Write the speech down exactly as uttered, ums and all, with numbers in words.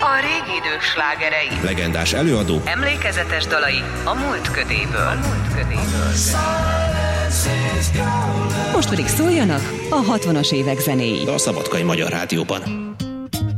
A régi idők slágerei. Legendás előadó. Emlékezetes dalai a múlt ködéből. A múlt ködéből. Most pedig szóljanak a hatvanas évek zenéi. A Szabadkai Magyar Rádióban.